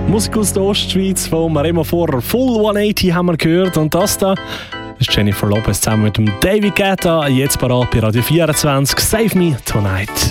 Musik aus der Ostschweiz von Remo Vorrer. Full 180 haben wir gehört. Und das da ist Jennifer Lopez zusammen mit dem David Guetta. Jetzt parat bei Radio 24. Save Me Tonight.